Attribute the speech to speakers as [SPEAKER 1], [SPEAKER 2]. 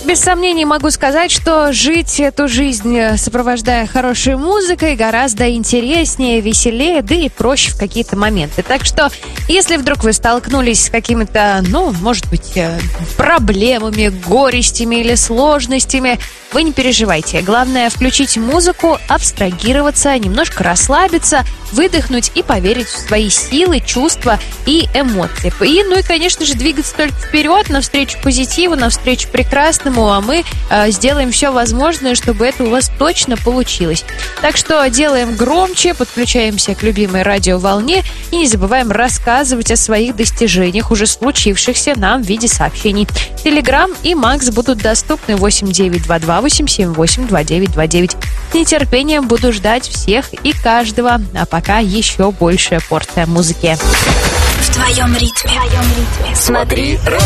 [SPEAKER 1] Без сомнений могу сказать, что жить эту жизнь, сопровождая хорошей музыкой, гораздо интереснее, веселее, да и проще в какие-то моменты. Так что, если вдруг вы столкнулись с какими-то, может быть, проблемами, горестями или сложностями, вы не переживайте. Главное — включить музыку, абстрагироваться, немножко расслабиться, выдохнуть и поверить в свои силы, чувства и эмоции. И, конечно же, двигаться только вперед, навстречу позитиву, навстречу прекрасному, а мы сделаем все возможное, чтобы это у вас точно получилось. Так что делаем громче, подключаемся к любимой радиоволне и не забываем рассказывать о своих достижениях, уже случившихся нам в виде сообщений. Телеграм и Макс будут доступны 8922-878-2929. С нетерпением буду ждать всех и каждого. А пока еще большая порция музыки.
[SPEAKER 2] В твоем ритме. Смотри радио.